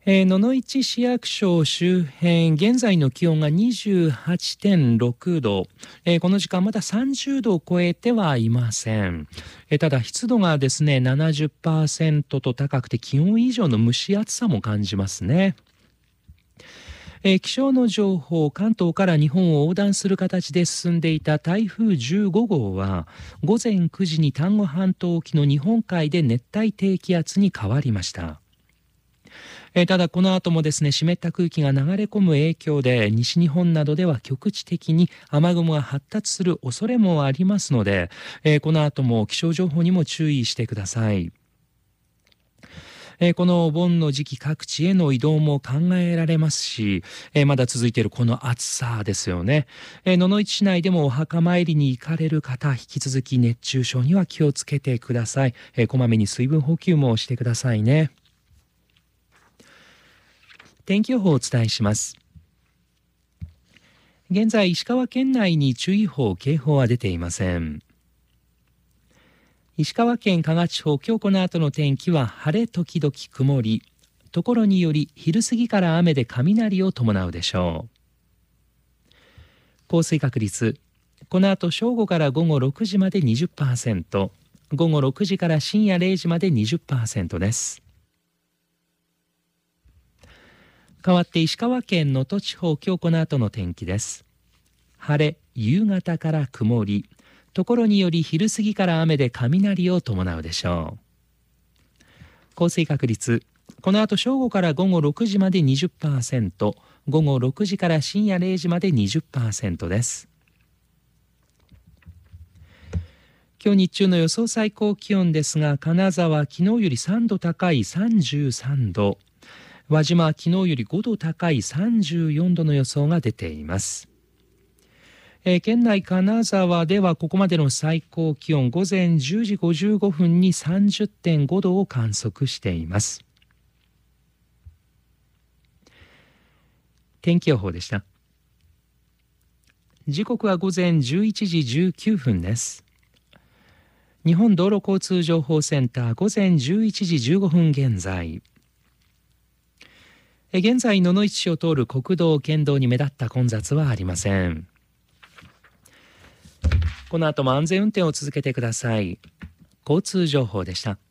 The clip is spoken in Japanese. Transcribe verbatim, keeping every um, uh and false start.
えー、野々市市役所周辺、現在の気温が にじゅうはちてんろくど、えー、この時間まださんじゅうどを超えてはいません。えー、ただ湿度がですね ななじゅっパーセント と高くて気温以上の蒸し暑さも感じますね。えー、気象の情報、関東から日本を横断する形で進んでいた台風じゅうごごうは午前くじに丹後半島沖の日本海で熱帯低気圧に変わりました。えー、ただこの後もですね、湿った空気が流れ込む影響で西日本などでは局地的に雨雲が発達する恐れもありますので、えー、この後も気象情報にも注意してください。えー、このお盆の時期、各地への移動も考えられますし、えー、まだ続いているこの暑さですよね。えー、野々市市内でもお墓参りに行かれる方、引き続き熱中症には気をつけてください。えー、こまめに水分補給もしてくださいね。天気予報をお伝えします。現在、石川県内に注意報、警報は出ていません。石川県加賀地方、今日この後の天気は晴れ時々曇り、ところにより昼過ぎから雨で雷を伴うでしょう。降水確率、この後正午から午後ろくじまで にじゅっパーセント、午後ろくじから深夜れいじまで にじゅっパーセント です。変わって石川県能登地方、今日この後の天気です。晴れ、夕方から曇り、ところにより昼過ぎから雨で雷を伴うでしょう。降水確率、この後正午から午後ろくじまで にじゅっパーセント、午後ろくじから深夜れいじまで にじゅっパーセント です。今日日中の予想最高気温ですが、金沢昨日よりさんど高いさんじゅうさんど、輪島は昨日よりごど高いさんじゅうよんどの予想が出ています。えー、県内金沢ではここまでの最高気温、午前じゅうじごじゅうごふんに さんじゅってんごどを観測しています。天気予報でした。時刻は午前じゅういちじじゅうきゅうふんです。日本道路交通情報センター、午前じゅういちじじゅうごふん現在。現在、野々市市を通る国道、県道に目立った混雑はありません。この後も安全運転を続けてください。交通情報でした。